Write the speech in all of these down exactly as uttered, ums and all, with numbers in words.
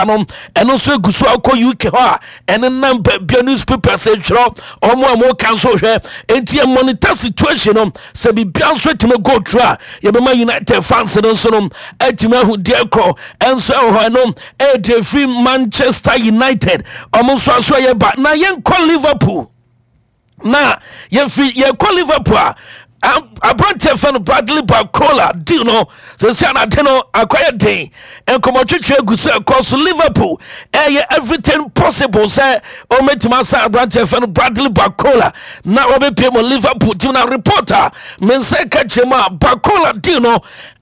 no eno so eguso akọ U K ho a ene nam bia newspaper say chro omo amo cancel hwe enti e monitor situation no se bibia so time go through a ye be ma United fans no so no atima hu de ko enso e ho no e de free Manchester United omo so aso ye ba na yen call Liverpool na ye free ye call Liverpool a Abrante fan Bradley Barcola deal no so say na de no akwaya den enkomo twetwe guso across Liverpool eh everything possible say o metima say Abrante fan Bradley Barcola na obe pay mo Liverpool team na reporter men say kachema Barcola deal no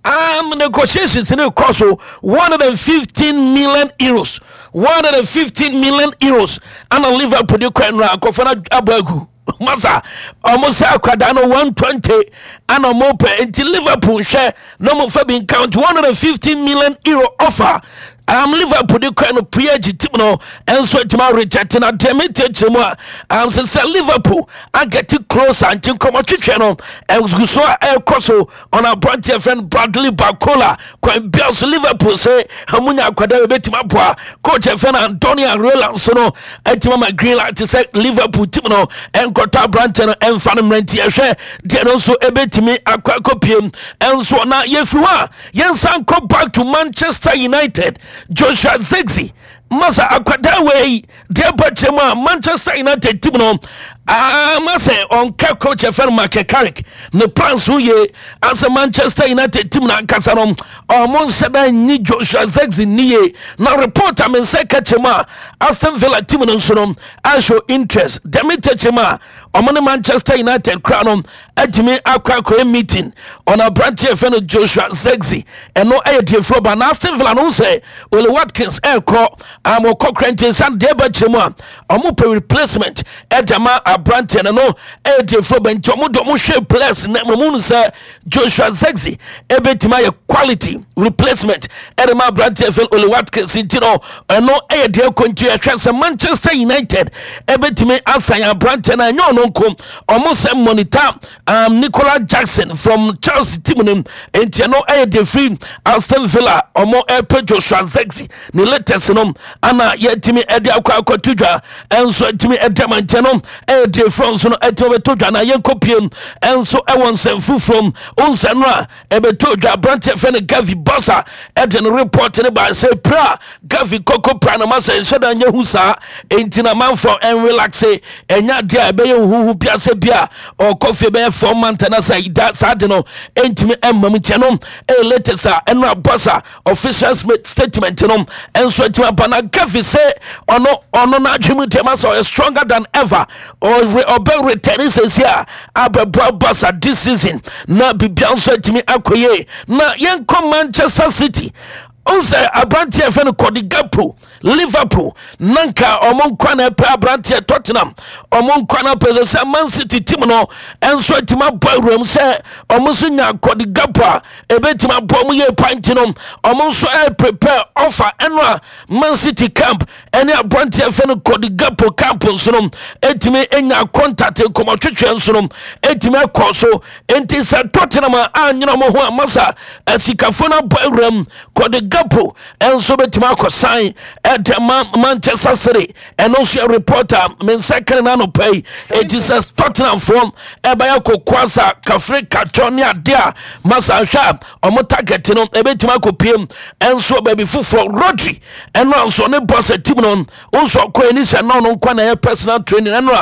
am negotiations in across one hundred fifteen million euros one hundred fifteen million euros and Liverpool the kwenra akofana abagu Masa almost akwada no one twenty and a mope until Liverpool share no more Fabian count one hundred fifteen million euro offer. I'm Liverpool the kind of pre-age timno and so to rejecting a demeted chemo. I'm say Liverpool I get it closer and come on channel and was so air crosso on our branch friend Bradley Barcola quite bells Liverpool say Hamunya Quada Betimapua coach friend Antonio Roland Sono Etima Green light to say Liverpool timno and Kota branch and Fanamentia share then also a bit to me a quacopium and so now if you are yes I'm come back to Manchester United. Joshua Zexi Masa akwada way de bachema Manchester United team no ah masa on coach Fer Mark Carrick ne plans huye as a Manchester United team na kasa no omon seba ni Joshua Zexi niye na reporter men say kachema Aston Villa team no so no I show interest demite chema omon Manchester United crown no atimi akwa meeting on a branch Fer Joshua Zexi and no air de fro ba Aston Villa no say Oli Watkins air cro am Cochrane and Deba Chema, a mope replacement, Edama, a Branton, and no, Eddie Foben, Tomodomo Shea Place, Nemamun, sir, Joshua Zexi, Ebetimaya quality replacement, Edama Branton, Oli Watkins, Intino, and no Eddie Contia Transfer Manchester United, Ebetime Asaya Branton, and no no come, almost a monitor, um, Nicola Jackson from Chelsea Timonim, and Tiano Eddie Free, Aston Villa, or more Epe Joshua Zexi, Niletesinum, and yetimi ede akwa akotudwa enso etimi edamantenom e de France no etobetodwa na yenkopiem enso e wonsem fufrom onsanra ebetodwa branche fe ne Gavi Bossa e de report ne ba say pra Gavi Koko pra na masa ensheda nya husa entina manfo en relax enya dia e be huhu piase bia o coffee be four month na say that sad no entimi emmamtenom e latest enra Bossa official statement no enso etima bana Gavi say ono ono na adwemu tema so stronger than ever or be return says here ababra Bossa this season na bibia so atimi akoye na yen come Manchester City Onse Abrante fe no Cody Gakpo Liverpool nanka omon kwana pe Abrante Tottenham omon kwana pe se Man City team no enso atima bawrum se omon so nya Cody Gakpo ebetima bom ye pint no omon so e prepare offer enwa Man City camp ene Abrante fe no Cody Gakpo camp so no etime enya contact komo twetwe so no etime akọ so enti se Tottenham anyina mo ho amasa asikafo na bawrum Cody Gakpo enso betima akọ at Manchester City and also a reporter men second no pay it is a Tottenham from Ebayako Kwasa Kafre Kachonia dia Masa Sharp or Motarget no ebetima ko pm and so baby for Rodri and also ne boss team no also ko initial no no kwana personal training and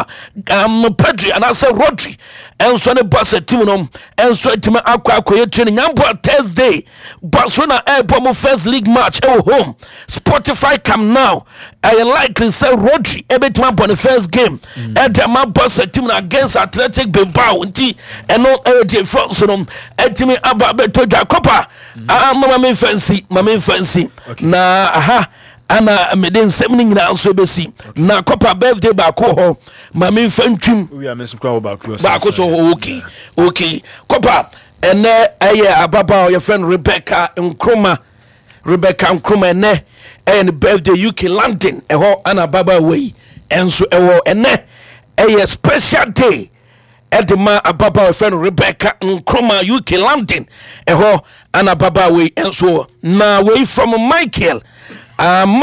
um Pedri and I say Rodri and so ne boss team no and so etima akwa akwa training yambo Thursday Barcelona airport first league match at home Spotify now I likely say Rodri ebetima on the first game at the man boss team against Athletic Bilbao nti eno e France no etimi ababeto Jacopa ah mama me fancy mama fancy na aha ana meden semni nyina so besi na Copa birthday ba ko ho mama fantwim we are messing kwa ba ko ba ko so okay okay Copa ene eye ababa your friend Rebecca Nkrumah Rebecca Nkrumah ene and birthday U K London e ho ana baba way enso e wo ene a special day edema ababa friend Rebecca Nkrumah U K London e ho ana baba way enso na way from Michael um